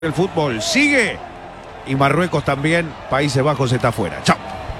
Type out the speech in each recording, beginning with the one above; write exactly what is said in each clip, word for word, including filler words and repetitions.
El fútbol sigue y Marruecos también, Países Bajos está afuera. Chao.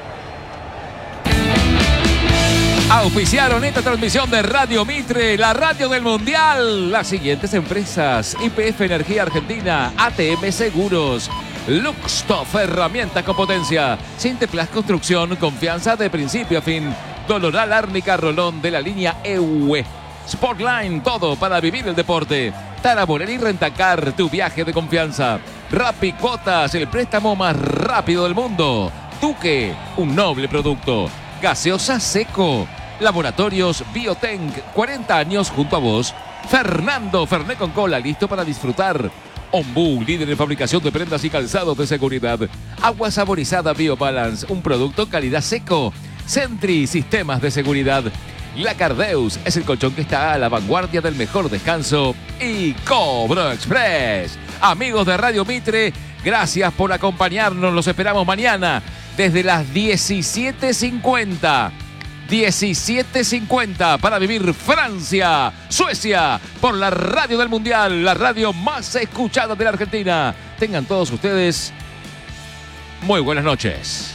Auspiciaron esta transmisión de Radio Mitre, la radio del Mundial. Las siguientes empresas: Y P F Energía Argentina, A T M Seguros, Luxtoff, herramienta con potencia, Sinteplas Construcción, confianza de principio a fin, Doloral Árnica Rolón de la línea E U E, Sportline, todo para vivir el deporte, Tara Morelli Rentacar, tu viaje de confianza, Rappi Cuotas, el préstamo más rápido del mundo, Duque, un noble producto, Gaseosa Seco, Laboratorios Biotenc, cuarenta años junto a vos, Fernando Fernet con cola, listo para disfrutar. Ombú, líder en fabricación de prendas y calzados de seguridad. Agua saborizada BioBalance, un producto calidad seco. Sentry, sistemas de seguridad. La Cardeus es el colchón que está a la vanguardia del mejor descanso. Y Cobro Express. Amigos de Radio Mitre, gracias por acompañarnos. Los esperamos mañana desde las diecisiete cincuenta. diecisiete cincuenta para vivir Francia, Suecia, por la radio del Mundial, la radio más escuchada de la Argentina. Tengan todos ustedes muy buenas noches.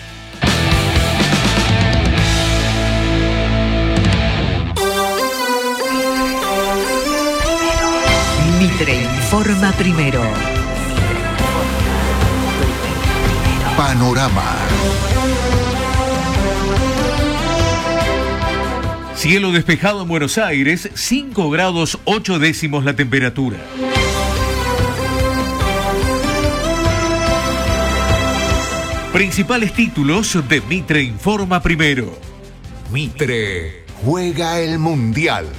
Mitre informa primero. Panorama. Cielo despejado en Buenos Aires, cinco grados ocho décimos la temperatura. Principales títulos de Mitre informa primero. Mitre juega el Mundial.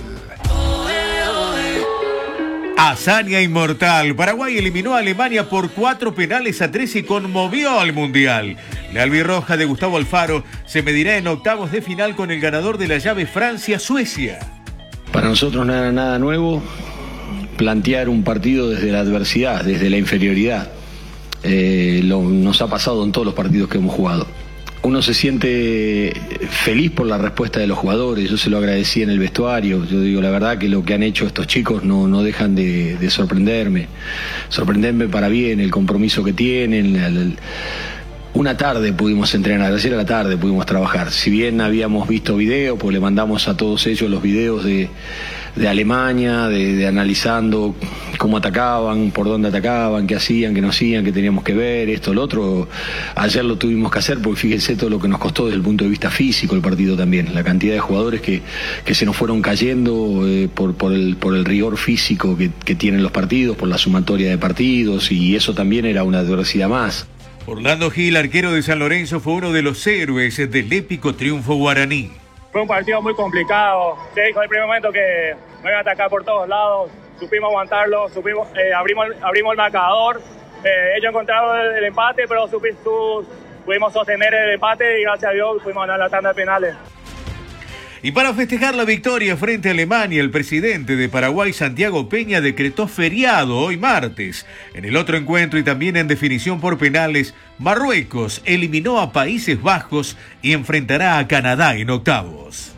Hazaña inmortal. Paraguay eliminó a Alemania por cuatro penales a tres y conmovió al Mundial. La albirroja de Gustavo Alfaro se medirá en octavos de final con el ganador de la llave Francia-Suecia. Para nosotros no era nada nuevo plantear un partido desde la adversidad, desde la inferioridad. Eh, lo, nos ha pasado en todos los partidos que hemos jugado. Uno se siente feliz por la respuesta de los jugadores, yo se lo agradecí en el vestuario. Yo digo, la verdad que lo que han hecho estos chicos no, no dejan de, de sorprenderme, sorprenderme para bien, el compromiso que tienen. El, el, una tarde pudimos entrenar, ayer a la tarde pudimos trabajar. Si bien habíamos visto videos, pues le mandamos a todos ellos los videos de, de Alemania, de, de analizando cómo atacaban, por dónde atacaban, qué hacían, qué no hacían, qué teníamos que ver, esto, lo otro. Ayer lo tuvimos que hacer porque fíjense todo lo que nos costó desde el punto de vista físico el partido también. La cantidad de jugadores que, que se nos fueron cayendo eh, por, por, el, por el rigor físico que, que tienen los partidos, por la sumatoria de partidos, y eso también era una adversidad más. Orlando Gil, arquero de San Lorenzo, fue uno de los héroes del épico triunfo guaraní. Fue un partido muy complicado. Se dijo en el primer momento que nos iban a atacar por todos lados. Supimos aguantarlo, supimos, eh, abrimos, abrimos el marcador. Eh, ellos encontraron el, el empate, pero supi, su, pudimos sostener el empate y gracias a Dios pudimos ganar la tanda de penales. Y para festejar la victoria frente a Alemania, el presidente de Paraguay, Santiago Peña, decretó feriado hoy martes. En el otro encuentro y también en definición por penales, Marruecos eliminó a Países Bajos y enfrentará a Canadá en octavos.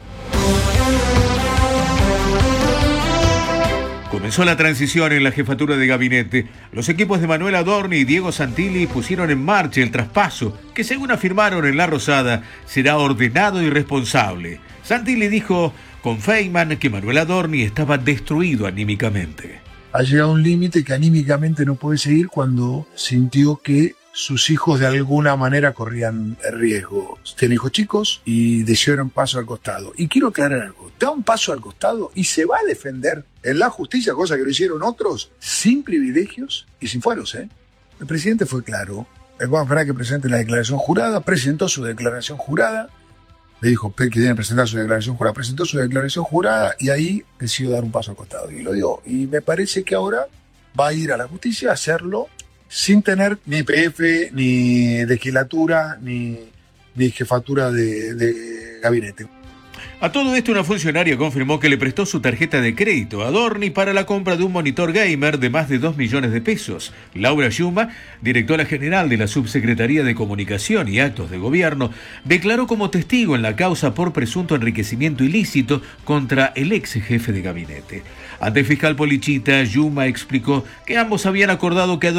Comenzó la transición en la jefatura de gabinete. Los equipos de Manuel Adorni y Diego Santilli pusieron en marcha el traspaso, que según afirmaron en La Rosada, será ordenado y responsable. Santilli dijo con Feynman que Manuel Adorni estaba destruido anímicamente. Ha llegado a un límite que anímicamente no puede seguir cuando sintió que sus hijos de alguna manera corrían riesgo. Tiene hijos chicos y decidió un paso al costado. Y quiero aclarar algo, da un paso al costado y se va a defender en la justicia, cosa que lo hicieron otros, sin privilegios y sin fueros. ¿eh? El presidente fue claro, el Juan Fernández que presente la declaración jurada, presentó su declaración jurada, le dijo que tiene que presentar su declaración jurada, presentó su declaración jurada y ahí decidió dar un paso al costado y lo dio. Y me parece que ahora va a ir a la justicia a hacerlo sin tener ni P F, ni legislatura, ni, ni jefatura de, de gabinete. A todo esto, una funcionaria confirmó que le prestó su tarjeta de crédito a Dorni para la compra de un monitor gamer de más de dos millones de pesos. Laura Yuma, directora general de la Subsecretaría de Comunicación y Actos de Gobierno, declaró como testigo en la causa por presunto enriquecimiento ilícito contra el ex jefe de gabinete. Ante el fiscal Polichita, Yuma explicó que ambos habían acordado que